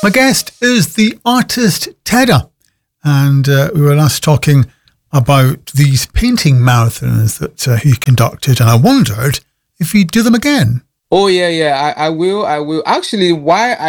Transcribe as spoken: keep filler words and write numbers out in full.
My guest is the artist Tedda, and uh, we were last talking about these painting marathons that uh, he conducted, and I wondered if he'd do them again. Oh yeah, yeah, I, I will, I will. Actually, why I